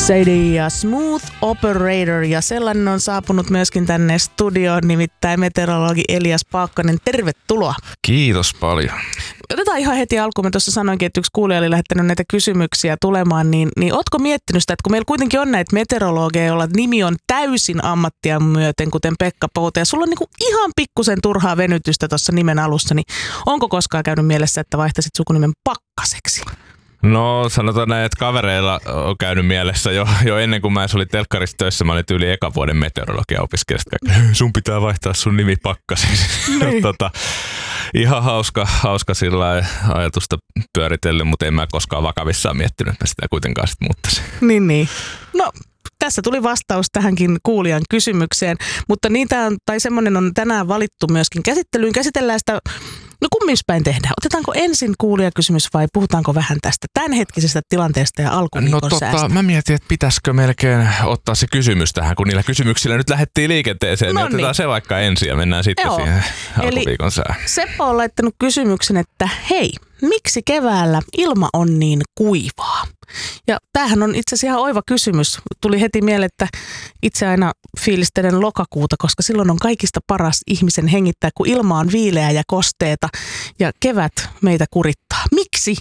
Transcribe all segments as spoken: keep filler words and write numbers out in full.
Sadie ja Smooth Operator, ja sellainen on saapunut myöskin tänne studioon, nimittäin meteorologi Elias Paakkanen. Tervetuloa. Kiitos paljon. Otetaan ihan heti alkuun. Mä tuossa sanoinkin, että yksi kuulija oli lähettänyt näitä kysymyksiä tulemaan, niin, niin ootko miettinyt sitä, että kun meillä kuitenkin on näitä meteorologeja, joilla nimi on täysin ammattia myöten, kuten Pekka Pouta, ja sulla on niinku ihan pikkusen turhaa venytystä tuossa nimen alussa, niin onko koskaan käynyt mielessä, että vaihtaisit sukunimen Pakkaseksi? No sanotaan näin, että kavereilla on käynyt mielessä jo, jo ennen kuin mä olin telkkarissa töissä. Mä olin tyyli ekan vuoden meteorologia opiskelijasta. Sun pitää vaihtaa sun nimi Pakkaseksi. tota, ihan hauska, hauska sillä ajatusta pyöritellyt, mutta en mä koskaan vakavissaan miettinyt, että mä sitä kuitenkaan sitten muuttaisin. Niin, niin. No tässä tuli vastaus tähänkin kuulijan kysymykseen, mutta niitä on, tai semmoinen on tänään valittu myöskin käsittelyyn. Käsitellään sitä. No kummispäin tehdään? Otetaanko ensin kuulijakysymys vai puhutaanko vähän tästä tämänhetkisestä tilanteesta ja alkuviikon No tota, säästä? mä mietin, että pitäisikö melkein ottaa se kysymys tähän, kun niillä kysymyksillä nyt lähdettiin liikenteeseen. No niin otetaan se vaikka ensin ja mennään sitten Joo. siihen alkuviikon sään. Seppo on laittanut kysymyksen, että hei, miksi keväällä ilma on niin kuivaa? Ja tämähän on itse asiassa ihan oiva kysymys. Tuli heti mieleen, että itse aina fiilistelen lokakuuta, koska silloin on kaikista paras ihmisen hengittää, kun ilma on viileä ja kosteeta ja kevät meitä kurittaa. Miksi?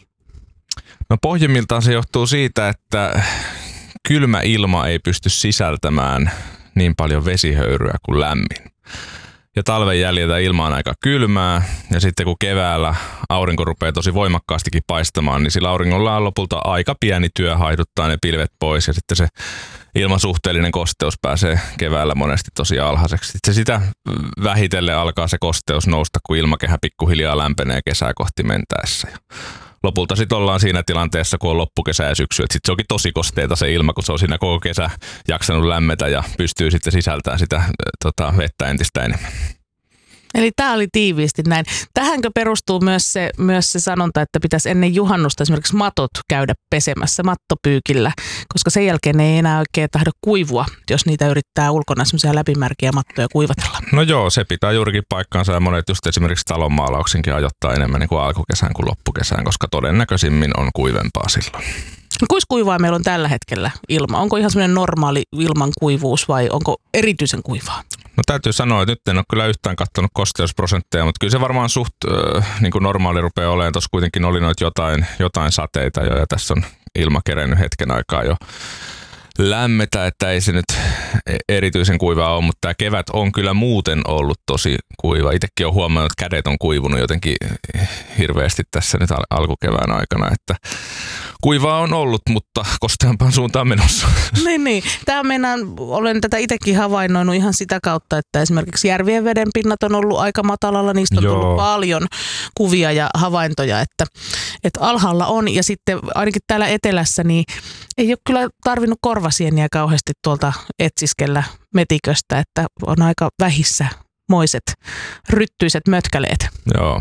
No pohjimmiltaan se johtuu siitä, että kylmä ilma ei pysty sisältämään niin paljon vesihöyryä kuin lämmin. Ja talven jäljiltä ilma on aika kylmää, ja sitten kun keväällä aurinko rupeaa tosi voimakkaastikin paistamaan, niin sillä auringolla on lopulta aika pieni työ haiduttaa ne pilvet pois, ja sitten se ilman suhteellinen kosteus pääsee keväällä monesti tosi alhaiseksi. Sitten sitä vähitellen alkaa se kosteus nousta, kun ilmakehä pikkuhiljaa lämpenee kesää kohti mentäessä. Ja lopulta sitten ollaan siinä tilanteessa, kun on loppukesä ja syksy, että sitten se onkin tosi kosteita se ilma, kun se on siinä koko kesä jaksanut lämmetä ja pystyy sitten sisältämään sitä tota, vettä entistä enemmän. Eli tämä oli tiiviisti näin. Tähänkö perustuu myös se, myös se sanonta, että pitäisi ennen juhannusta esimerkiksi matot käydä pesemässä mattopyykillä, koska sen jälkeen ei enää oikein tahdo kuivua, jos niitä yrittää ulkona semmoisia läpimärkiä mattoja kuivatella. No joo, se pitää juurikin paikkaansa ja monet just esimerkiksi talonmaalauksinkin ajoittaa enemmän niin kuin alkukesään kuin loppukesään, koska todennäköisimmin on kuivempaa silloin. Kuinka kuivaa meillä on tällä hetkellä ilma? Onko ihan semmoinen normaali ilman kuivuus vai onko erityisen kuivaa? No täytyy sanoa, että nyt en ole kyllä yhtään katsonut kosteusprosentteja, mutta kyllä se varmaan suht äh, niin kuin normaali rupeaa olemaan. Tuossa kuitenkin oli noita jotain, jotain sateita jo ja tässä on ilma kerennyt hetken aikaa jo lämmetä, että ei se nyt erityisen kuivaa ole, mutta tämä kevät on kyllä muuten ollut tosi kuiva. Itsekin olen huomannut, että kädet on kuivunut jotenkin hirveästi tässä nyt al- alkukevään aikana, että kuivaa on ollut, mutta kosteampaan suuntaan menossa. Niin, niin. Tämä meinaan, olen tätä itsekin havainnoinut ihan sitä kautta, että esimerkiksi järvien vedenpinnat on ollut aika matalalla. Niistä on Joo. tullut paljon kuvia ja havaintoja, että, että alhaalla on. Ja sitten ainakin täällä etelässä niin ei ole kyllä tarvinnut korvasieniä kauheasti tuolta etsiskellä metiköstä, että on aika vähissä moiset ryttyiset mötkäleet. Joo.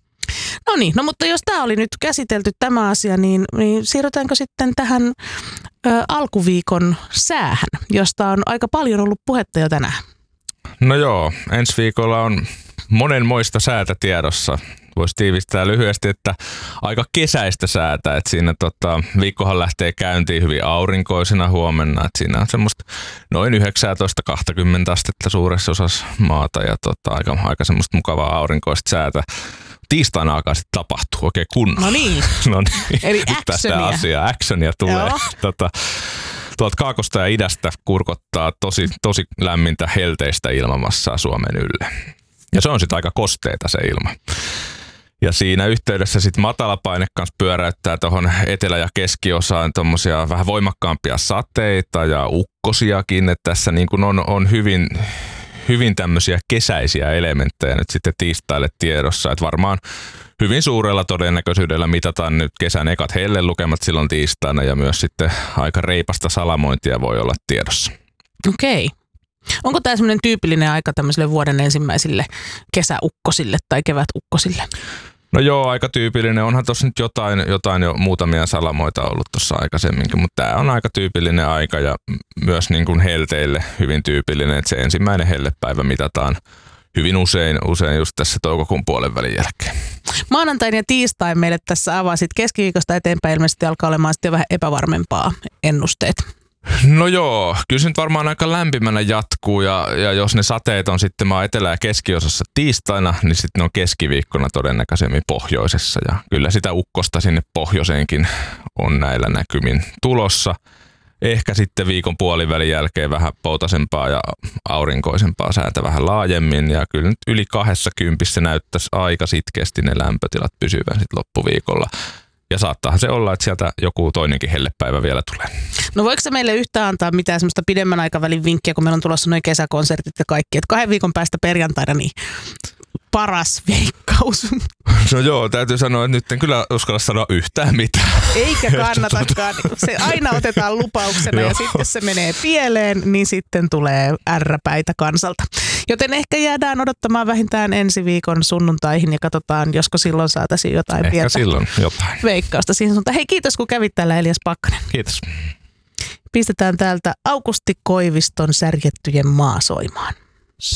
No niin, no mutta jos tämä oli nyt käsitelty tämä asia, niin, niin siirrytäänkö sitten tähän ö, alkuviikon säähän, josta on aika paljon ollut puhetta jo tänään? No joo, ensi viikolla on monenmoista säätä tiedossa. Voisi tiivistää lyhyesti, että aika kesäistä säätä, että siinä tota, viikkohan lähtee käyntiin hyvin aurinkoisena huomenna, että siinä on semmoista noin yhdeksäntoista kaksikymmentä astetta suuressa osassa maata ja tota, aika, aika semmoista mukavaa aurinkoista säätä. Tiistaina alkaa sitten tapahtua oikein kunnolla. No niin, no niin. Eli tästä asiaa, actionia tulee. Tota, tuolta kaakosta ja idästä kurkottaa tosi, tosi lämmintä helteistä ilmamassaa Suomen ylle. Ja se on sitten aika kosteita se ilma. Ja siinä yhteydessä sitten matalapaine kanssa pyöräyttää tuohon etelä- ja keskiosaan tuommoisia vähän voimakkaampia sateita ja ukkosiakin. Että tässä niin kun on, on hyvin, hyvin tämmöisiä kesäisiä elementtejä nyt sitten tiistaille tiedossa. Että varmaan hyvin suurella todennäköisyydellä mitataan nyt kesän ekat hellelukemat silloin tiistaina ja myös sitten aika reipasta salamointia voi olla tiedossa. Okei. Onko tämä semmoinen tyypillinen aika tämmöisille vuoden ensimmäisille kesäukkosille tai kevätukkosille? No joo, aika tyypillinen. Onhan tuossa nyt jotain, jotain jo muutamia salamoita ollut tuossa aikaisemminkin, mutta tämä on aika tyypillinen aika ja myös niin kuin helteille hyvin tyypillinen, että se ensimmäinen hellepäivä mitataan hyvin usein, usein just tässä toukokuun puolen välin jälkeen. Maanantain ja tiistain meille tässä avasit. Keskiviikosta eteenpäin ilmeisesti alkaa olemaan sitten jo vähän epävarmempaa ennusteet. No joo, kyllä se nyt varmaan aika lämpimänä jatkuu ja, ja jos ne sateet on sitten maa etelä- ja keskiosassa tiistaina, niin sitten ne on keskiviikkona todennäköisemmin pohjoisessa ja kyllä sitä ukkosta sinne pohjoiseenkin on näillä näkymin tulossa. Ehkä sitten viikon puolivälin jälkeen vähän poutasempaa ja aurinkoisempaa säätä vähän laajemmin ja kyllä nyt yli kahdessa kympissä näyttäisi aika sitkeästi ne lämpötilat pysyvän sitten loppuviikolla. Ja saattaahan se olla, että sieltä joku toinenkin hellepäivä vielä tulee. No voiko se meille yhtään antaa mitään semmoista pidemmän aikavälin vinkkiä, kun meillä on tulossa noin kesäkonsertit ja kaikki, että kahden viikon päästä perjantaina niin paras veikkaus. No joo, täytyy sanoa, että nyt en kyllä uskalla sanoa yhtään mitään. Eikä kannatakaan. Se aina otetaan lupauksena ja sitten jos se menee pieleen, niin sitten tulee ärräpäitä kansalta. Joten ehkä jäädään odottamaan vähintään ensi viikon sunnuntaihin ja katsotaan, josko silloin saataisiin jotain ehkä pientä silloin jotain veikkausta siihen suuntaan. Hei, kiitos kun kävit täällä, Elias Pakkanen. Kiitos. Pistetään täältä Aukusti Koiviston Särjettyjen maa soimaan.